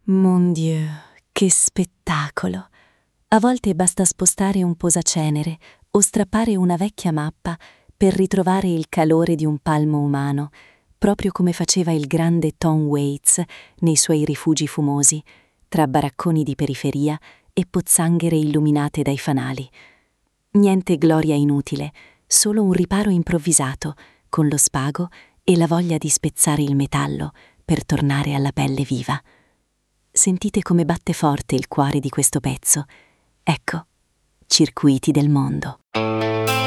Mon Dieu, che spettacolo! A volte basta spostare un posacenere o strappare una vecchia mappa per ritrovare il calore di un palmo umano, proprio come faceva il grande Tom Waits nei suoi rifugi fumosi, tra baracconi di periferia e pozzanghere illuminate dai fanali. Niente gloria inutile, solo un riparo improvvisato, con lo spago e la voglia di spezzare il metallo per tornare alla pelle viva. Sentite come batte forte il cuore di questo pezzo. Ecco, Circuiti del mondo.